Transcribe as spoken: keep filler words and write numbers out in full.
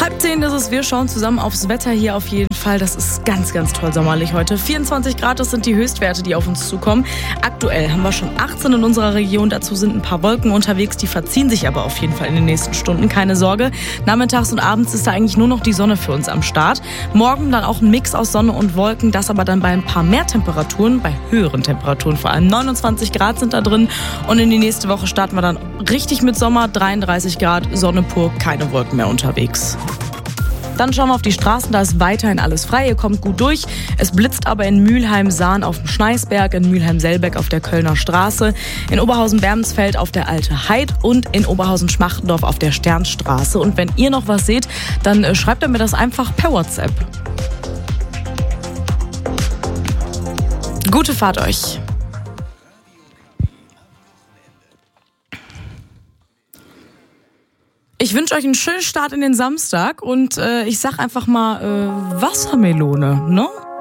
Halb zehn ist es, wir schauen zusammen aufs Wetter hier auf jeden Fall. Das ist ganz, ganz toll sommerlich heute. vierundzwanzig Grad, das sind die Höchstwerte, die auf uns zukommen. Aktuell haben wir schon achtzehn in unserer Region. Dazu sind ein paar Wolken unterwegs, die verziehen sich aber auf jeden Fall in den nächsten Stunden. Keine Sorge, nachmittags und abends ist da eigentlich nur noch die Sonne für uns am Start. Morgen dann auch ein Mix aus Sonne und Wolken, das aber dann bei ein paar mehr Temperaturen, bei höheren Temperaturen vor allem. neunundzwanzig Grad sind da drin und in die nächste Woche starten wir dann richtig mit Sommer. dreiunddreißig Grad, Sonne pur, keine Wolken mehr unterwegs. Dann schauen wir auf die Straßen, da ist weiterhin alles frei, ihr kommt gut durch. Es blitzt aber in Mülheim-Sahn auf dem Schneisberg, in Mülheim-Selbeck auf der Kölner Straße, in Oberhausen-Bermensfeld auf der Alte Heid und in Oberhausen-Schmachtendorf auf der Sternstraße. Und wenn ihr noch was seht, dann äh, schreibt ihr mir das einfach per WhatsApp. Gute Fahrt euch! Ich wünsche euch einen schönen Start in den Samstag und äh, ich sag einfach mal äh, Wassermelone, ne?